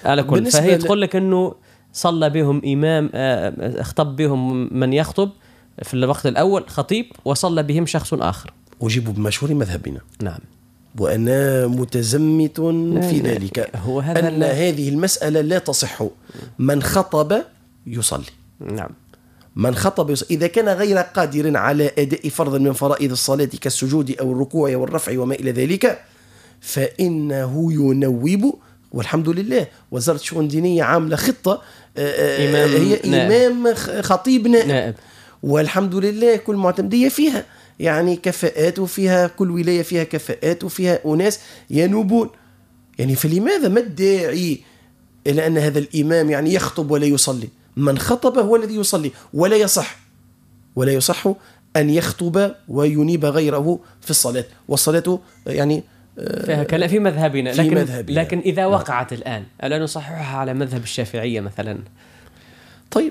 على كل. فهي تقول لك أنه صلى بهم إمام، اخطب بهم من يخطب في الوقت الأول خطيب، وصلى بهم شخص آخر. أجيب بمشهور مذهبنا. نعم. وأنا متزمت في ذلك هو هذا أن هذه المسألة لا تصح. من خطب يصلي. نعم. من خطب يصلي. إذا كان غير قادر على أداء فرض من فرائض الصلاة كالسجود أو الركوع والرفع وما إلى ذلك فإنه ينوب. والحمد لله وزارة الشؤون الدينية عاملة خطة هي إمام خطيب نائب. والحمد لله كل معتمدية فيها يعني كفاءات، وفيها كل ولاية فيها كفاءات، وفيها أناس ينوبون. يعني فلماذا ما الداعي إلى أن هذا الإمام يعني يخطب ولا يصلي؟ من خطب هو الذي يصلي. ولا يصح أن يخطب وينيب غيره في الصلاة. والصلاة يعني فيها كلام في مذهبنا، لكن إذا وقعت الآن ألا نصححها على مذهب الشافعية مثلا؟ طيب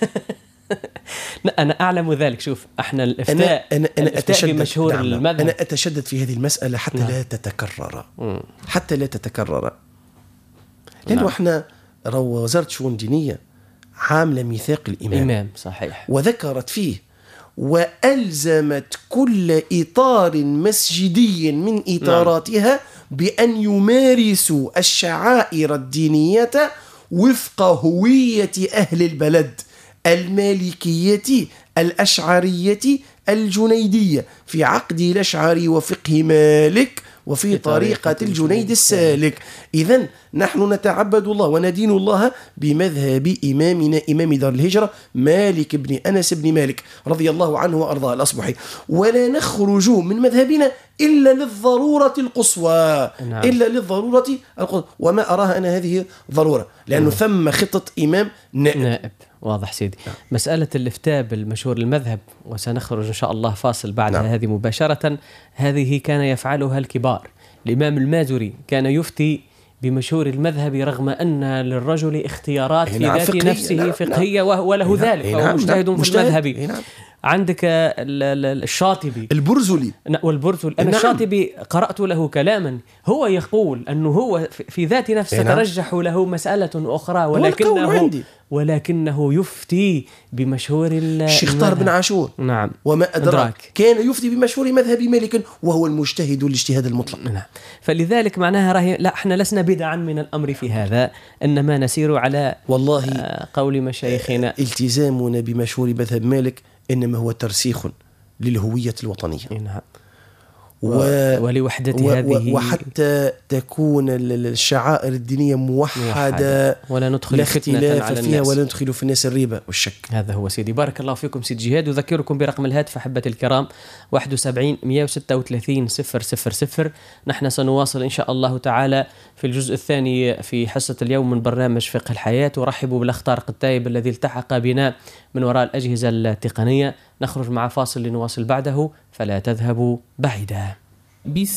أنا أعلم ذلك. شوف احنا الإفتاء بمشهور المذهب. أنا أتشدد في هذه المسألة حتى لا تتكرر. لأنه احنا وزارة الشؤون الدينية عاملة ميثاق الإمام صحيح، وذكرت فيه وألزمت كل إطار مسجدي من إطاراتها بأن يمارسوا الشعائر الدينية وفق هوية أهل البلد، المالكية، الأشعرية، الجنيدية، في عقد الأشعري وفقه مالك، وفي طريقة الجنيد السالك. إذن نحن نتعبد الله وندين الله بمذهب إمامنا إمام دار الهجرة مالك بن أنس بن مالك رضي الله عنه وأرضاه الأصبحي، ولا نخرج من مذهبنا إلا للضرورة القصوى. وما أراها أنا هذه ضرورة، لأنه ثم خطة إمام نائب. واضح سيدي. مسألة الإفتاء بالمشهور المذهب، وسنخرج إن شاء الله فاصل بعد هذه مباشرة. هذه كان يفعلها الكبار. الإمام المازري كان يفتي بمشهور المذهب رغم أن للرجل اختيارات في ذات نفسه فقهية وله ذلك، فهو مجتهد في المذهب. عندك الشاطبي البرزلي أنا الشاطبي قرأت له كلاما هو يقول أنه هو في ذات نفسه ترجح له مسألة أخرى، ولكنه يفتي بمشهور الشيخ طاهر بن عاشور. نعم. وما أدراك كان يفتي بمشهور مذهب مالك وهو المجتهد الاجتهاد المطلق. نعم. فلذلك معناها لا احنا لسنا بدعا من الأمر في هذا، إنما نسير على والله قول مشايخنا. التزامنا بمشهور مذهب مالك إنما هو ترسيخ للهوية الوطنية. نعم. ولوحدة هذه، وحتى تكون الشعائر الدينية موحدة ولا ندخل فتنة على الناس، ولا ندخل في الناس الريبة والشك. هذا هو سيدي. بارك الله فيكم سيد جهاد. أذكركم برقم الهاتف أحبة الكرام 71 136 000. نحن سنواصل إن شاء الله تعالى في الجزء الثاني في حصة اليوم من برنامج فقه الحياة. ورحبوا بالأخ طارق التايب الذي التحق بنا من وراء الأجهزة التقنية. نخرج مع فاصل لنواصل بعده، فلا تذهبوا بعيدا.